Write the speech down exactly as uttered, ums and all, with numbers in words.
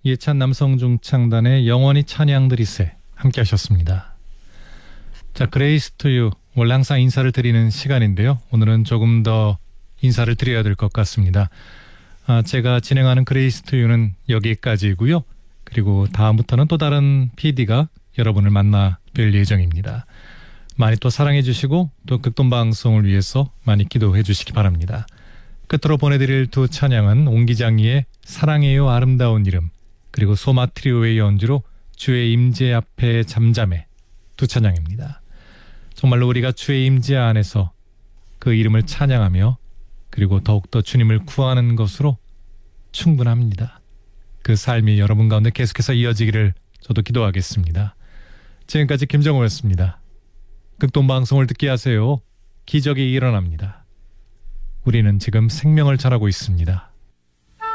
예찬 남성중창단의 영원히 찬양드리세 함께 하셨습니다. 자, 그레이스 투유 원래 항상 인사를 드리는 시간인데요. 오늘은 조금 더 인사를 드려야 될 것 같습니다. 아, 제가 진행하는 그레이스 투유는 여기까지고요. 그리고 다음부터는 또 다른 피디가 여러분을 만나 뵐 예정입니다. 많이 또 사랑해 주시고 또 극동방송을 위해서 많이 기도해 주시기 바랍니다. 끝으로 보내드릴 두 찬양은 옹기장이의 사랑해요 아름다운 이름, 그리고 소마트리오의 연주로 주의 임재 앞에 잠잠해, 두 찬양입니다. 정말로 우리가 주의 임재 안에서 그 이름을 찬양하며 그리고 더욱더 주님을 구하는 것으로 충분합니다. 그 삶이 여러분 가운데 계속해서 이어지기를 저도 기도하겠습니다. 지금까지 김정호였습니다. 극동방송을 듣게 하세요. 기적이 일어납니다. 우리는 지금 생명을 잘하고 있습니다.